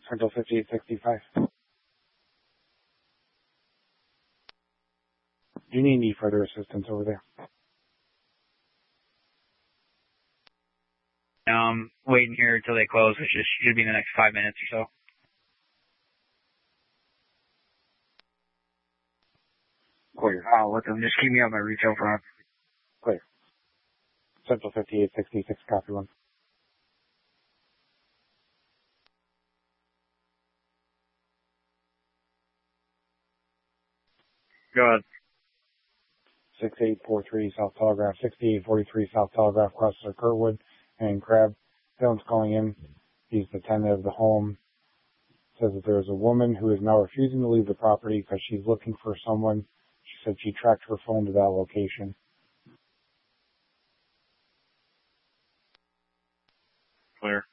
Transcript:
Central 5865. Do you need any further assistance over there? Waiting here until they close, which should be in the next 5 minutes or so. Clear. I'll let them just keep me on my retail front. Clear. Central 5866, copy 1. Go ahead. 6843 South Telegraph, 6843 South Telegraph, crosses of Kurtwood and Crab. Dylan's calling in. He's the tenant of the home. Says that there is a woman who is now refusing to leave the property because she's looking for someone. She said she tracked her phone to that location. Clear.